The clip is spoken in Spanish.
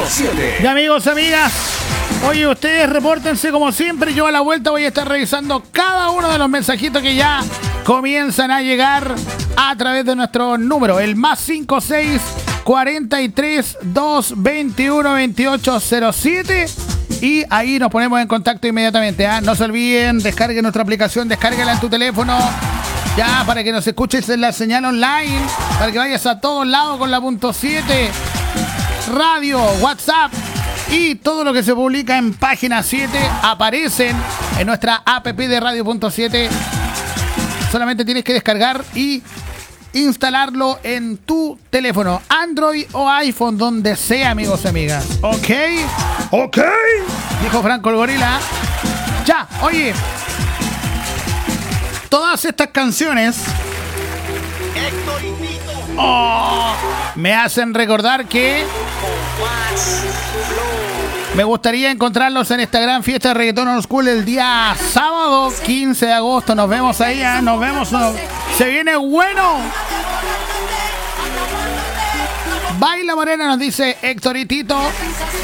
Radio.7. Y amigos, amigas, oye, ustedes repórtense como siempre. Yo a la vuelta voy a estar revisando cada uno de los mensajitos que ya comienzan a llegar a través de nuestro número, el más 56 43 221 2807. Y ahí nos ponemos en contacto inmediatamente. No se olviden, descarguen nuestra aplicación, descárguela en tu teléfono. Ya, para que nos escuches en la señal online, para que vayas a todos lados con la .7, radio, WhatsApp y todo lo que se publica en página 7 aparecen en nuestra app de Radio.7. Solamente tienes que descargar y instalarlo en tu teléfono, Android o iPhone, donde sea, amigos y amigas. ¿Ok? ¿Ok? Dijo Franco el Gorila. Ya, oye, todas estas canciones me hacen recordar que me gustaría encontrarlos en esta gran fiesta de Reggaeton Old School el día sábado 15 de agosto. Nos vemos ahí, nos vemos. Se viene bueno. Baila Morena, nos dice Héctor y Tito.